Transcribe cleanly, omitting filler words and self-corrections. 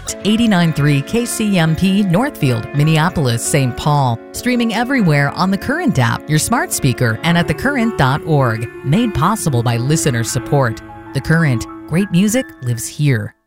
Current, 89.3 KCMP Northfield, Minneapolis, St. Paul. Streaming everywhere on the Current app, your smart speaker, and at thecurrent.org. Made possible by listener support. The Current, great music lives here.